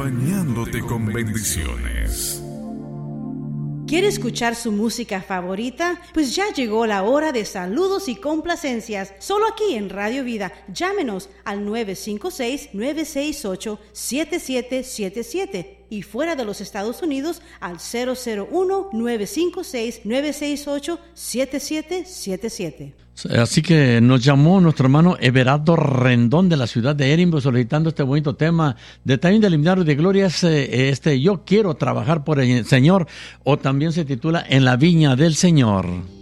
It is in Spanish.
acompañándote con bendiciones. ¿Quiere escuchar su música favorita? Pues ya llegó la hora de saludos y complacencias, solo aquí en Radio Vida. Llámenos al 956-968-7777 y fuera de los Estados Unidos al 001-956-968-7777. Así que nos llamó nuestro hermano Everardo Rendón de la ciudad de Edimburgo solicitando este bonito tema de también del himnario de gloria, Yo quiero trabajar por el Señor, o también se titula En la viña del Señor.